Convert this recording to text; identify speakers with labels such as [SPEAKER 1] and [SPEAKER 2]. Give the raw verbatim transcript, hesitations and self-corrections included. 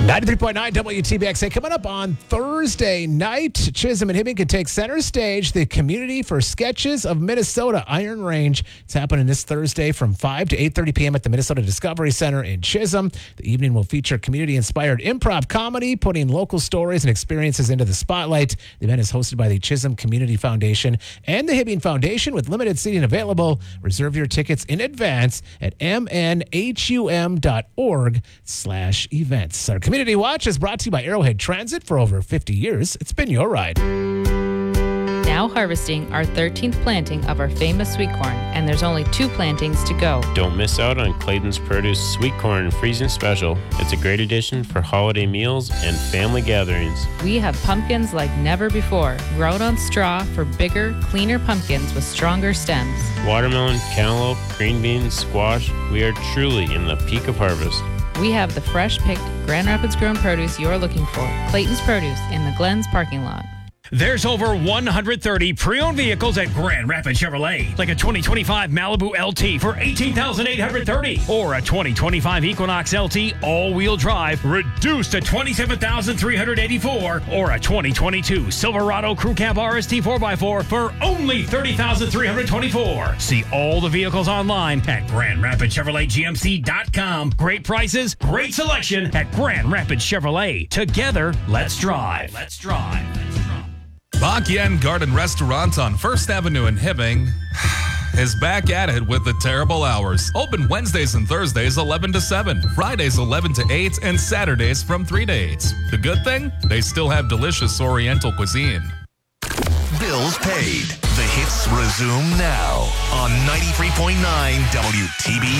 [SPEAKER 1] ninety-three point nine W T B X. Hey, coming up on Thursday night, Chisholm and Hibbing can take center stage, the Community for Sketches of Minnesota Iron Range. It's happening this Thursday from five to eight thirty p.m. at the Minnesota Discovery Center in Chisholm. The evening will feature community-inspired improv comedy, putting local stories and experiences into the spotlight. The event is hosted by the Chisholm Community Foundation and the Hibbing Foundation with limited seating available. Reserve your tickets in advance at mnhum.org slash events. Our Community Watch is brought to you by Arrowhead Transit. For over fifty years, it's been your ride.
[SPEAKER 2] Now harvesting our thirteenth planting of our famous sweet corn, and there's only two plantings to go.
[SPEAKER 3] Don't miss out on Clayton's Produce Sweet Corn Freezing Special. It's a great addition for holiday meals and family gatherings.
[SPEAKER 2] We have pumpkins like never before, grown on straw for bigger, cleaner pumpkins with stronger stems.
[SPEAKER 3] Watermelon, cantaloupe, green beans, squash, we are truly in the peak of harvest.
[SPEAKER 2] We have the fresh-picked Grand Rapids grown produce you're looking for. Clayton's Produce in the Glens parking lot.
[SPEAKER 4] There's over one hundred thirty pre-owned vehicles at Grand Rapids Chevrolet, like a twenty twenty-five Malibu L T for eighteen thousand eight hundred thirty dollars or a twenty twenty-five Equinox L T all-wheel drive reduced to twenty-seven thousand three hundred eighty-four dollars or a twenty twenty-two Silverado Crew Cab R S T four by four for only thirty thousand three hundred twenty-four dollars. See all the vehicles online at Grand Rapids Chevrolet G M C dot com. Great prices, great selection at Grand Rapids Chevrolet. Together, let's drive. Let's drive. Let's drive.
[SPEAKER 5] Bak Yen Garden Restaurant on First Avenue in Hibbing is back at it with the terrible hours. Open Wednesdays and Thursdays eleven to seven, Fridays eleven to eight, and Saturdays from three to eight. The good thing? They still have delicious Oriental cuisine.
[SPEAKER 6] Bills paid. The hits resume now on ninety-three point nine W T B